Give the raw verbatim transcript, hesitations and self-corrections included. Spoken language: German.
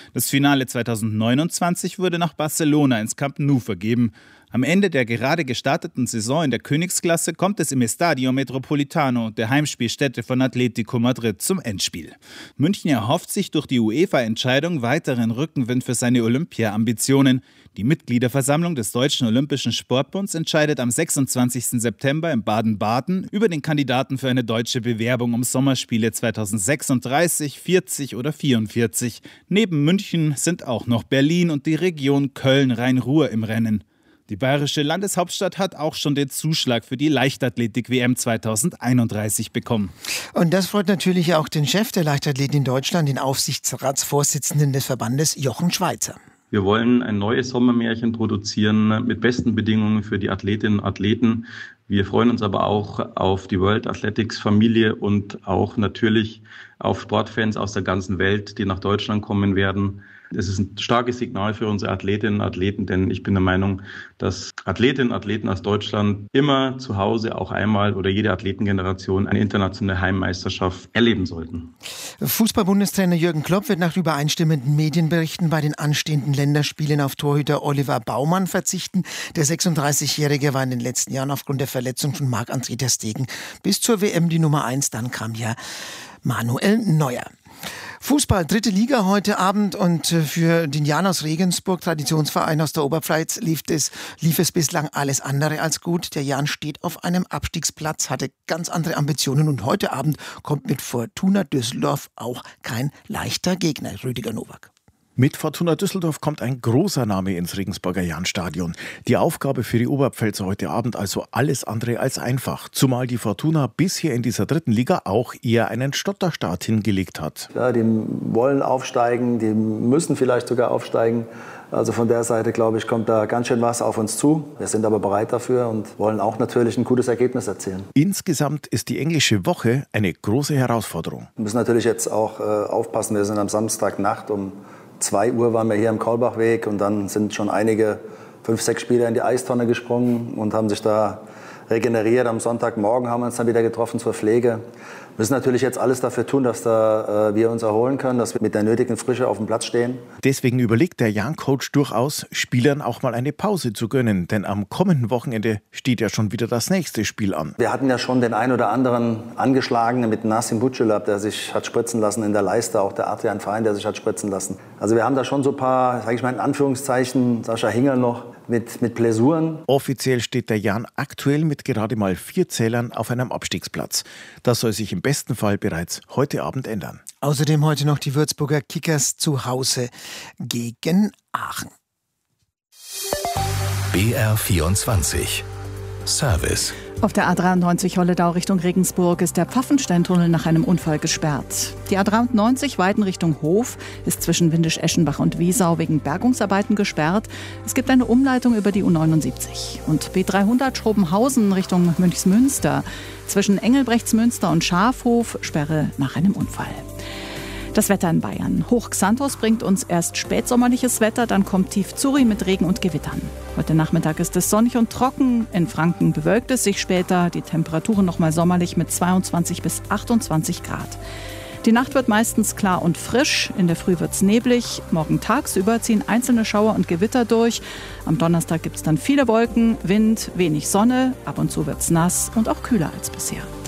Das Finale zweitausendneunundzwanzig wurde nach Barcelona ins Camp Nou vergeben. Am Ende der gerade gestarteten Saison in der Königsklasse kommt es im Estadio Metropolitano, der Heimspielstätte von Atletico Madrid, zum Endspiel. München erhofft sich durch die UEFA-Entscheidung weiteren Rückenwind für seine Olympia-Ambitionen. Die Mitgliederversammlung des Deutschen Olympischen Sportbunds entscheidet am sechsundzwanzigsten September in Baden-Baden über den Kandidaten für eine deutsche Bewerbung um Sommerspiele zweitausendsechsunddreißig, vierzig oder vierundvierzig. Neben München sind auch noch Berlin und die Region Köln-Rhein-Ruhr im Rennen. Die bayerische Landeshauptstadt hat auch schon den Zuschlag für die Leichtathletik-W M zweitausendeinunddreißig bekommen. Und das freut natürlich auch den Chef der Leichtathleten in Deutschland, den Aufsichtsratsvorsitzenden des Verbandes, Jochen Schweizer. Wir wollen ein neues Sommermärchen produzieren mit besten Bedingungen für die Athletinnen und Athleten. Wir freuen uns aber auch auf die World Athletics Familie und auch natürlich auf Sportfans aus der ganzen Welt, die nach Deutschland kommen werden. Es ist ein starkes Signal für unsere Athletinnen und Athleten, denn ich bin der Meinung, dass Athletinnen und Athleten aus Deutschland immer zu Hause auch einmal oder jede Athletengeneration eine internationale Heimmeisterschaft erleben sollten. Fußball-Bundestrainer Jürgen Klopp wird nach übereinstimmenden Medienberichten bei den anstehenden Länderspielen auf Torhüter Oliver Baumann verzichten. Der sechsunddreißigjährige war in den letzten Jahren aufgrund der Verletzung von Marc-André ter Stegen bis zur W M die Nummer eins. Dann kam ja Manuel Neuer. Fußball, dritte Liga heute Abend und für den Jan aus Regensburg, Traditionsverein aus der Oberpfalz, lief es, lief es bislang alles andere als gut. Der Jan steht auf einem Abstiegsplatz, hatte ganz andere Ambitionen und heute Abend kommt mit Fortuna Düsseldorf auch kein leichter Gegner, Rüdiger Nowak. Mit Fortuna Düsseldorf kommt ein großer Name ins Regensburger Jahnstadion. Die Aufgabe für die Oberpfälzer heute Abend also alles andere als einfach. Zumal die Fortuna bisher in dieser dritten Liga auch eher einen Stotterstart hingelegt hat. Ja, die wollen aufsteigen, die müssen vielleicht sogar aufsteigen. Also von der Seite, glaube ich, kommt da ganz schön was auf uns zu. Wir sind aber bereit dafür und wollen auch natürlich ein gutes Ergebnis erzielen. Insgesamt ist die englische Woche eine große Herausforderung. Wir müssen natürlich jetzt auch äh, aufpassen. Wir sind am Samstagnacht um zwei Uhr waren wir hier am Kaulbachweg und dann sind schon einige, fünf, sechs Spieler in die Eistonne gesprungen und haben sich da regeneriert. Am Sonntagmorgen haben wir uns dann wieder getroffen zur Pflege. Wir müssen natürlich jetzt alles dafür tun, dass da, äh, wir uns erholen können, dass wir mit der nötigen Frische auf dem Platz stehen. Deswegen überlegt der Jan-Coach durchaus, Spielern auch mal eine Pause zu gönnen. Denn am kommenden Wochenende steht ja schon wieder das nächste Spiel an. Wir hatten ja schon den ein oder anderen Angeschlagenen mit Nassim Buccelab, der sich hat spritzen lassen in der Leiste. Auch der Adrian Fein, der sich hat spritzen lassen. Also wir haben da schon so ein paar, sage ich mal in Anführungszeichen, Sascha Hingel noch mit, mit Blessuren. Offiziell steht der Jan aktuell mit gerade mal vier Zählern auf einem Abstiegsplatz. Das soll sich im besten Fall bereits heute Abend ändern. Außerdem heute noch die Würzburger Kickers zu Hause gegen Aachen. B R vierundzwanzig Service. Auf der A dreiundneunzig Holledau Richtung Regensburg ist der Pfaffensteintunnel nach einem Unfall gesperrt. Die A dreiundneunzig Weiden Richtung Hof ist zwischen Windisch-Eschenbach und Wiesau wegen Bergungsarbeiten gesperrt. Es gibt eine Umleitung über die U neunundsiebzig. Und B dreihundert Schrobenhausen Richtung Münchsmünster. Zwischen Engelbrechtsmünster und Schafhof Sperre nach einem Unfall. Das Wetter in Bayern. Hoch Xanthos bringt uns erst spätsommerliches Wetter, dann kommt Tief Zuri mit Regen und Gewittern. Heute Nachmittag ist es sonnig und trocken. In Franken bewölkt es sich später. Die Temperaturen nochmal sommerlich mit zweiundzwanzig bis achtundzwanzig Grad. Die Nacht wird meistens klar und frisch. In der Früh wird es neblig. Morgen tagsüber ziehen einzelne Schauer und Gewitter durch. Am Donnerstag gibt es dann viele Wolken, Wind, wenig Sonne. Ab und zu wird es nass und auch kühler als bisher.